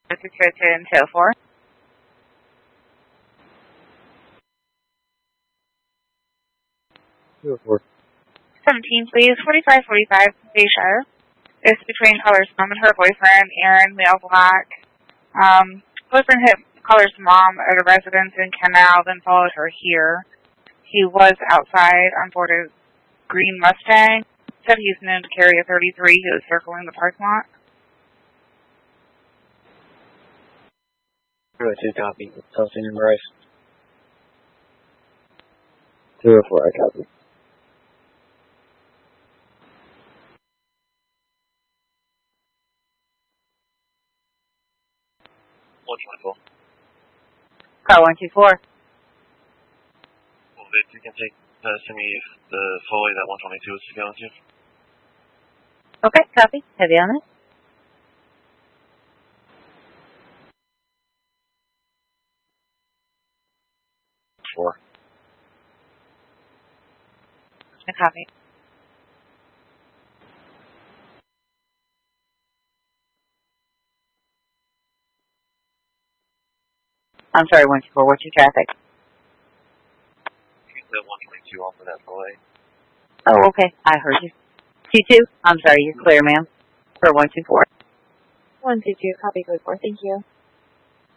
202 204. 204. 17, please. 4545 Bayshire. It's between Color's mom and her boyfriend, Aaron, male black. Boyfriend hit Color's mom at a residence in Canal, then followed her here. He was outside on board a green Mustang. Said he's known to carry a 33. He was circling the parking lot. 202, copy. Celestine and Bryce. 204, I copy. 124. Car 124. Well, if you can take to me if the Foley that 122 is going to. Okay, copy. Heavy on it. Four. A copy. I'm sorry, 124. What's your traffic? You can set 122 off of that Foley. Oh, okay. I heard you. 22? I'm sorry, you're clear, ma'am. For 124. 122, copy code 4. Thank you.